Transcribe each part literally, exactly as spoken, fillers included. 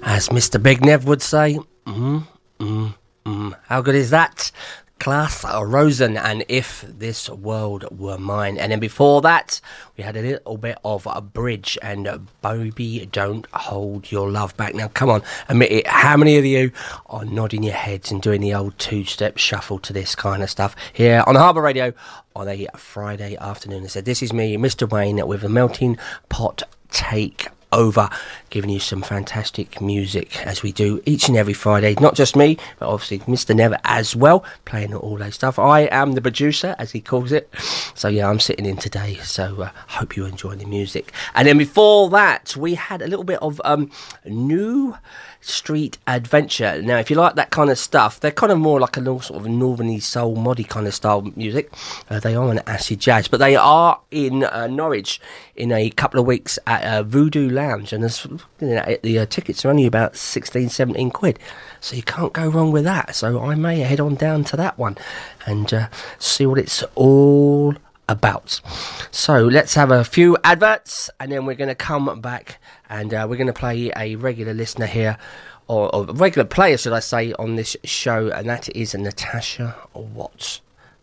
As Mister Big Nev would say, mm, mm, mm. How good is that? Class Rosen and If This World Were Mine. And then before that, we had a little bit of a bridge and Baby Don't Hold Your Love Back. Now, come on, admit it. How many of you are nodding your heads and doing the old two-step shuffle to this kind of stuff here on Harbour Radio on a Friday afternoon? I said, this is me, Mister Wayne, with a melting pot take over, giving you some fantastic music as we do each and every Friday. Not just me, but obviously Mister Never as well, playing all that stuff. I am the producer, as he calls it. So yeah, I'm sitting in today. So uh, hope you enjoy the music. And then before that, we had a little bit of um, New Street Adventure. Now, if you like that kind of stuff, they're kind of more like a little sort of northerny soul moddy kind of style music. Uh, they are an acid jazz, but they are in uh, Norwich in a couple of weeks at uh, Voodoo Lounge, and there's, you know, the uh, tickets are only about sixteen, seventeen quid, so you can't go wrong with that. So I may head on down to that one and uh, see what it's all about. So let's have a few adverts, and then we're going to come back and uh, we're going to play a regular listener here, or, or a regular player, should I say, on this show, and that is Natasha Watts.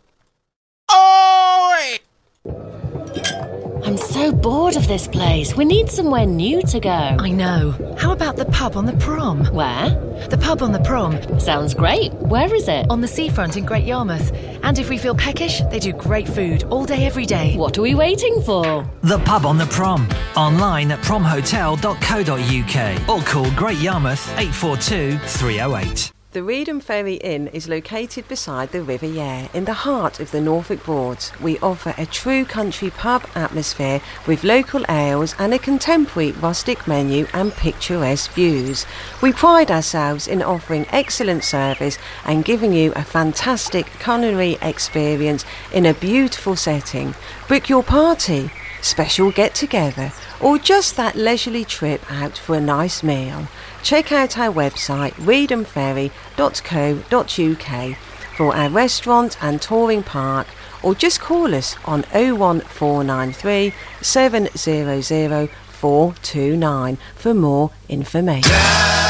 Oi! I'm so bored of this place. We need somewhere new to go. I know. How about the pub on the prom? Where? The pub on the prom. Sounds great. Where is it? On the seafront in Great Yarmouth. And if we feel peckish, they do great food all day, every day. What are we waiting for? The pub on the prom. Online at prom hotel dot co dot uk or call Great Yarmouth eight four two, three oh eight. The Reedham Ferry Inn is located beside the River Yare in the heart of the Norfolk Broads. We offer a true country pub atmosphere with local ales and a contemporary rustic menu and picturesque views. We pride ourselves in offering excellent service and giving you a fantastic culinary experience in a beautiful setting. Book your party, special get-together, or just that leisurely trip out for a nice meal. Check out our website reedham ferry dot co dot uk for our restaurant and touring park, or just call us on oh one four nine three, seven zero zero, four two nine for more information.